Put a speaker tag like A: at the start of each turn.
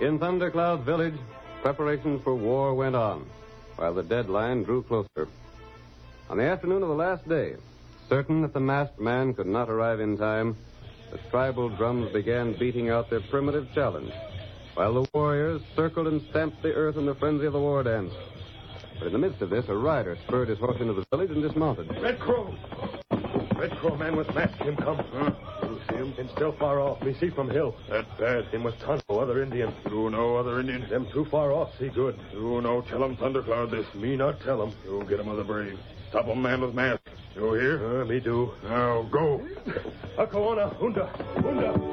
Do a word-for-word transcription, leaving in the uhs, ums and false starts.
A: In Thundercloud Village, preparations for war went on, while the deadline drew closer. On the afternoon of the last day, certain that the masked man could not arrive in time, the tribal drums began beating out their primitive challenge, while the warriors circled and stamped the earth in the frenzy of the war dance. But in the midst of this, a rider spurred his horse into the village and dismounted.
B: Red Crow! Red Crow man with mask, him come. Huh? You see him? Him still far off. Me see from hill.
C: That bad.
B: Him was Tonto, other Indian.
C: You know other Indian?
B: Them too far off, see good.
C: You know, tell him Thundercloud this.
B: Me not tell him.
C: You get him other brave. Stop him, man with mask. You hear?
B: Uh, me do.
C: Now, go.
B: Akawana, Hunda, Hunda.